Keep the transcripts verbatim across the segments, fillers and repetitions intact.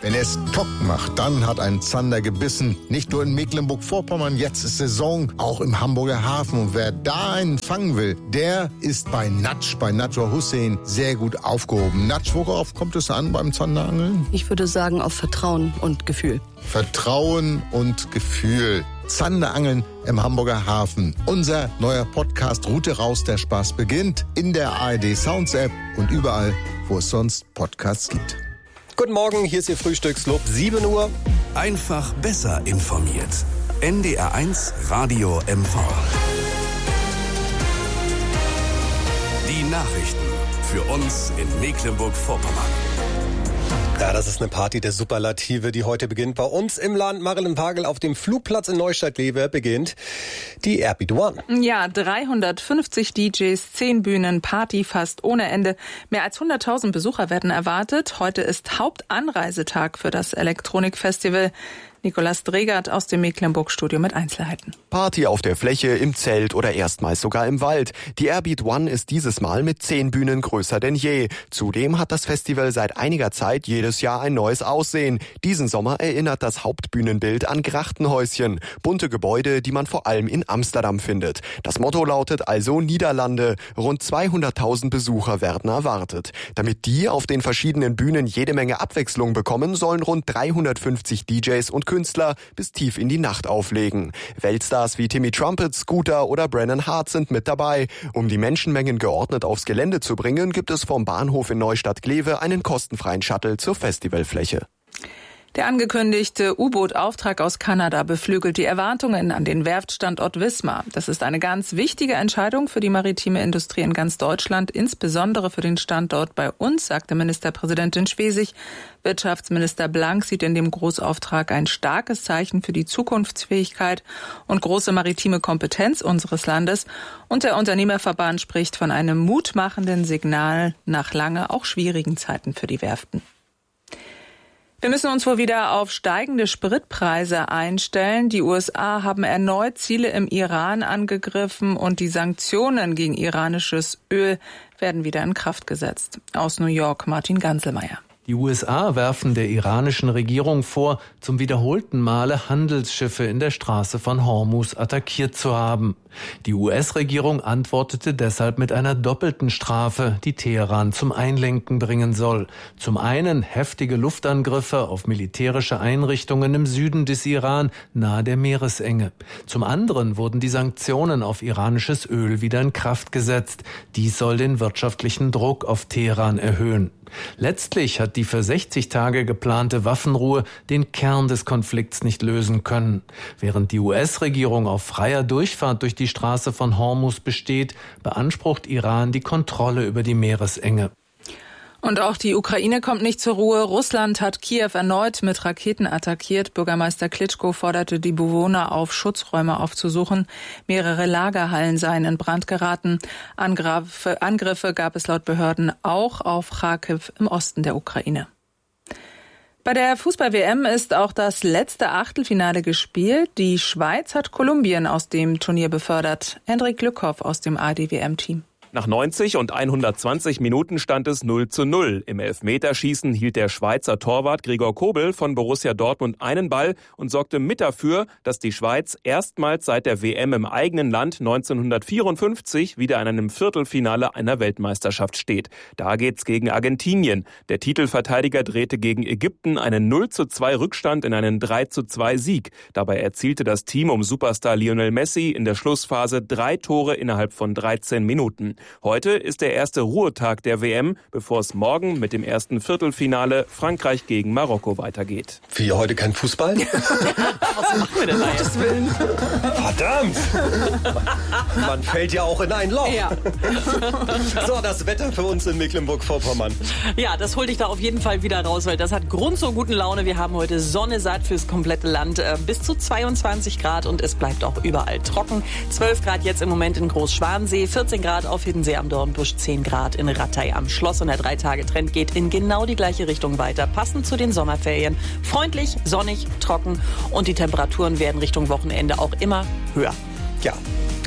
Wenn er es trocken macht, dann hat ein Zander gebissen. Nicht nur in Mecklenburg-Vorpommern, jetzt ist Saison, auch im Hamburger Hafen. Und wer da einen fangen will, der ist bei Natsch, bei Nadja Hussein sehr gut aufgehoben. Natsch, worauf kommt es an beim Zanderangeln? Ich würde sagen auf Vertrauen und Gefühl. Vertrauen und Gefühl. Zanderangeln im Hamburger Hafen. Unser neuer Podcast Route raus, der Spaß beginnt in der A R D Sounds App und überall, wo es sonst Podcasts gibt. Guten Morgen, hier ist Ihr Frühstücksclub, sieben Uhr. Einfach besser informiert. N D R eins Radio M V. Die Nachrichten für uns in Mecklenburg-Vorpommern. Ja, das ist eine Party der Superlative, die heute beginnt. Bei uns im Land Marillenpagel auf dem Flugplatz in Neustadt-Glewe beginnt die Airbeat One. Ja, dreihundertfünfzig D Js, zehn Bühnen, Party fast ohne Ende. Mehr als hunderttausend Besucher werden erwartet. Heute ist Hauptanreisetag für das Elektronikfestival. Nikolaus Dregert aus dem Mecklenburg-Studio mit Einzelheiten. Party auf der Fläche, im Zelt oder erstmals sogar im Wald. Die Airbeat One ist dieses Mal mit zehn Bühnen größer denn je. Zudem hat das Festival seit einiger Zeit jedes Jahr ein neues Aussehen. Diesen Sommer erinnert das Hauptbühnenbild an Grachtenhäuschen. Bunte Gebäude, die man vor allem in Amsterdam findet. Das Motto lautet also Niederlande. Rund zweihunderttausend Besucher werden erwartet. Damit die auf den verschiedenen Bühnen jede Menge Abwechslung bekommen, sollen rund dreihundertfünfzig D Js und Künstler bis tief in die Nacht auflegen. Weltstars wie Timmy Trumpet, Scooter oder Brennan Hart sind mit dabei. Um die Menschenmengen geordnet aufs Gelände zu bringen, gibt es vom Bahnhof in Neustadt-Glewe einen kostenfreien Shuttle zur Festivalfläche. Der angekündigte U-Boot-Auftrag aus Kanada beflügelt die Erwartungen an den Werftstandort Wismar. Das ist eine ganz wichtige Entscheidung für die maritime Industrie in ganz Deutschland, insbesondere für den Standort bei uns, sagte Ministerpräsidentin Schwesig. Wirtschaftsminister Blank sieht in dem Großauftrag ein starkes Zeichen für die Zukunftsfähigkeit und große maritime Kompetenz unseres Landes. Und der Unternehmerverband spricht von einem mutmachenden Signal nach lange auch schwierigen Zeiten für die Werften. Wir müssen uns wohl wieder auf steigende Spritpreise einstellen. Die U S A haben erneut Ziele im Iran angegriffen und die Sanktionen gegen iranisches Öl werden wieder in Kraft gesetzt. Aus New York, Martin Ganselmeier. Die U S A werfen der iranischen Regierung vor, zum wiederholten Male Handelsschiffe in der Straße von Hormuz attackiert zu haben. Die U S-Regierung antwortete deshalb mit einer doppelten Strafe, die Teheran zum Einlenken bringen soll. Zum einen heftige Luftangriffe auf militärische Einrichtungen im Süden des Iran nahe der Meeresenge. Zum anderen wurden die Sanktionen auf iranisches Öl wieder in Kraft gesetzt. Dies soll den wirtschaftlichen Druck auf Teheran erhöhen. Letztlich hat die für sechzig Tage geplante Waffenruhe den Kern des Konflikts nicht lösen können. Während die U S-Regierung auf freier Durchfahrt durch die Straße von Hormuz besteht, beansprucht Iran die Kontrolle über die Meeresenge. Und auch die Ukraine kommt nicht zur Ruhe. Russland hat Kiew erneut mit Raketen attackiert. Bürgermeister Klitschko forderte die Bewohner auf, Schutzräume aufzusuchen. Mehrere Lagerhallen seien in Brand geraten. Angriffe, Angriffe gab es laut Behörden auch auf Charkiw im Osten der Ukraine. Bei der Fußball-W M ist auch das letzte Achtelfinale gespielt. Die Schweiz hat Kolumbien aus dem Turnier befördert. Hendrik Glückhoff aus dem A R D W M-Team. Nach neunzig und hundertzwanzig Minuten stand es null zu null. Im Elfmeterschießen hielt der Schweizer Torwart Gregor Kobel von Borussia Dortmund einen Ball und sorgte mit dafür, dass die Schweiz erstmals seit der W M im eigenen Land neunzehnhundertvierundfünfzig wieder in einem Viertelfinale einer Weltmeisterschaft steht. Da geht's gegen Argentinien. Der Titelverteidiger drehte gegen Ägypten einen null zu zwei Rückstand in einen drei zu zwei Sieg. Dabei erzielte das Team um Superstar Lionel Messi in der Schlussphase drei Tore innerhalb von dreizehn Minuten. Heute ist der erste Ruhetag der W M, bevor es morgen mit dem ersten Viertelfinale Frankreich gegen Marokko weitergeht. Wie, heute kein Fußball? Was machen wir denn da jetzt? Verdammt! Man fällt ja auch in ein Loch. Ja. So, das Wetter für uns in Mecklenburg-Vorpommern. Ja, das holt dich da auf jeden Fall wieder raus, weil das hat Grund zur guten Laune. Wir haben heute Sonne satt fürs komplette Land, äh, bis zu zweiundzwanzig Grad und es bleibt auch überall trocken. zwölf Grad jetzt im Moment in Großschwansee, vierzehn Grad auf Hiddensee am Dornbusch, zehn Grad in Rattay am Schloss und der Drei-Tage-Trend geht in genau die gleiche Richtung weiter, passend zu den Sommerferien. Freundlich, sonnig, trocken und die Temperaturen werden Richtung Wochenende auch immer höher. Ja,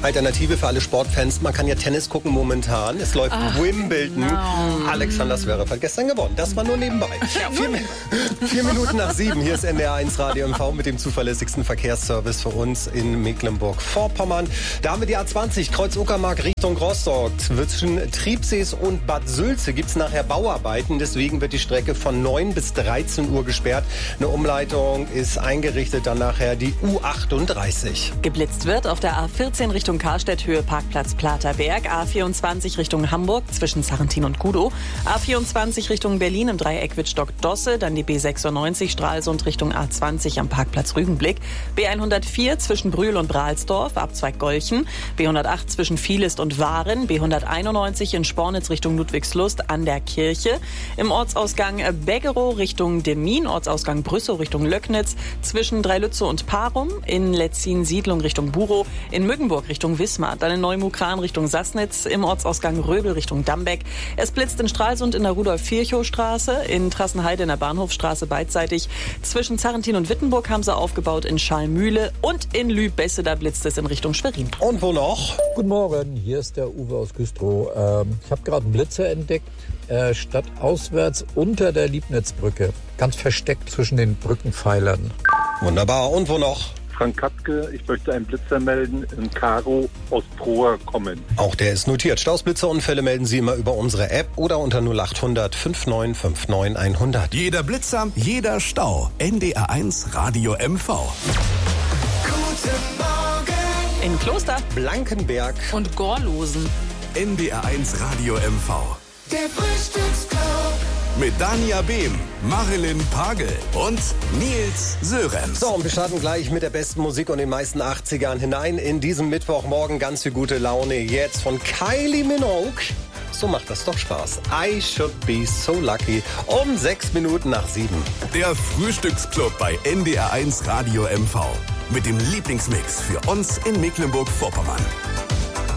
Alternative für alle Sportfans, man kann ja Tennis gucken momentan. Es läuft Ach, Wimbledon. No. Alexander Zverev hat gestern gewonnen. Das war nur nebenbei. Ja, vier, vier Minuten nach sieben. Hier ist N D R eins Radio M V mit dem zuverlässigsten Verkehrsservice für uns in Mecklenburg-Vorpommern. Da haben wir die A zwanzig, Kreuz Uckermark Richtung Rostock. Zwischen Triebsees und Bad Sülze gibt es nachher Bauarbeiten. Deswegen wird die Strecke von neun bis dreizehn Uhr gesperrt. Eine Umleitung ist eingerichtet, dann nachher die U achtunddreißig. Geblitzt wird auf der A vierzehn Richtung Karstedt, Höhe Parkplatz Platerberg. A vierundzwanzig Richtung Hamburg zwischen Sarrentin und Gudow. A vierundzwanzig Richtung Berlin im Dreieck Wittstock-Dosse. Dann die B sechsundneunzig Stralsund Richtung A zwanzig am Parkplatz Rügenblick. B hundertvier zwischen Brühl und Brahlsdorf, Abzweig Golchen. B hundertacht zwischen Vielist und Waren. B hunderteinundneunzig in Spornitz Richtung Ludwigslust an der Kirche. Im Ortsausgang Beggerow Richtung Demmin. Ortsausgang Brüssow Richtung Löcknitz. Zwischen Dreilütze und Parum. In Letzin-Siedlung Richtung Burow. In Mückenburg Richtung Wismar. Dann in Neumukran Richtung Sassnitz. Im Ortsausgang Röbel Richtung Dambeck. Es blitzt in Stralsund in der Rudolf-Virchow-Straße. In Trassenheide in der Bahnhofstraße beidseitig. Zwischen Zarrentin und Wittenburg haben sie aufgebaut in Schalmühle. Und in Lübesse, da blitzt es in Richtung Schwerin. Und wo noch? Guten Morgen, hier ist der Uwe aus Güstrow. Ähm, ich habe gerade einen Blitzer entdeckt. Äh, statt auswärts unter der Liebnitzbrücke. Ganz versteckt zwischen den Brückenpfeilern. Wunderbar. Und wo noch? Frank Katzke, ich möchte einen Blitzer melden in Karo aus Proa kommen. Auch der ist notiert. Stausblitzerunfälle melden Sie immer über unsere App oder unter null achthundert fünfundneunzig neunundfünfzig hundert. Jeder Blitzer, jeder Stau. N D R eins Radio M V. Guten Morgen. In Kloster, Blankenberg und Gorlosen. N D R eins Radio M V. Der Frühstücksclub. Mit Dania Behm, Marilyn Pagel und Nils Sörensen. So, und wir starten gleich mit der besten Musik und den meisten achtzigern hinein in diesem Mittwochmorgen. Ganz viel gute Laune jetzt von Kylie Minogue. So macht das doch Spaß. I should be so lucky. Um sechs Minuten nach sieben. Der Frühstücksclub bei N D R eins Radio M V. Mit dem Lieblingsmix für uns in Mecklenburg-Vorpommern.